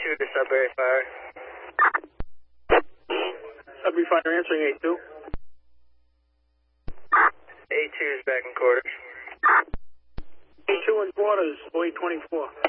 to Sudbury Fire. Sudbury Fire answering 8-2. 8-2 is back in quarters. 8-2 in quarters, 824.